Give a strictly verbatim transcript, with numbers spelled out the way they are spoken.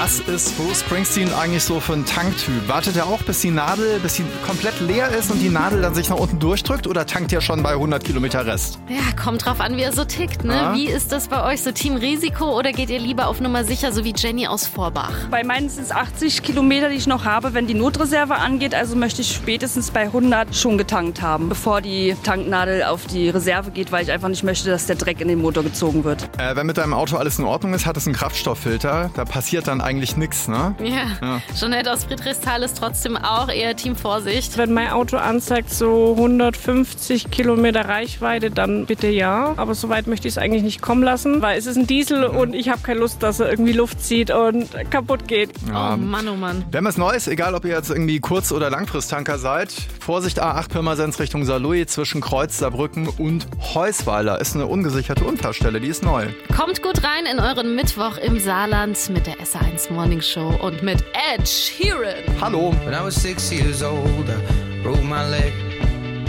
Was ist Bruce Springsteen eigentlich so für ein Tanktyp? Wartet er auch, bis die Nadel, bis sie komplett leer ist und die Nadel dann sich nach unten durchdrückt, oder tankt er schon bei hundert Kilometer Rest? Ja, kommt drauf an, wie er so tickt, ne? Ja. Wie ist das bei euch, so Team Risiko, oder geht ihr lieber auf Nummer sicher, so wie Jenny aus Vorbach? Bei meinen sind es achtzig Kilometer, die ich noch habe, wenn die Notreserve angeht. Also möchte ich spätestens bei hundert schon getankt haben, bevor die Tanknadel auf die Reserve geht, weil ich einfach nicht möchte, dass der Dreck in den Motor gezogen wird. Äh, wenn mit deinem Auto alles in Ordnung ist, hat es einen Kraftstofffilter. Da passiert dann eigentlich nichts, ne? Ja, ja. Jeanette aus Friedrichsthal ist trotzdem auch eher Team Vorsicht. Wenn mein Auto anzeigt so hundertfünfzig Kilometer Reichweite, dann bitte ja. Aber so weit möchte ich es eigentlich nicht kommen lassen, weil es ist ein Diesel und ich habe keine Lust, dass er irgendwie Luft zieht und kaputt geht. Ja. Oh Mann, oh Mann. Wir haben was Neues, egal ob ihr jetzt irgendwie Kurz- oder Langfristtanker seid. Vorsicht, A acht Pirmasens Richtung Saarlouis zwischen Kreuz, Saarbrücken und Heusweiler. Ist eine ungesicherte Unfallstelle, die ist neu. Kommt gut rein in euren Mittwoch im Saarland mit der S A eins Morning Show und mit Ed Sheeran. Hallo. When I was six years old, I broke my leg.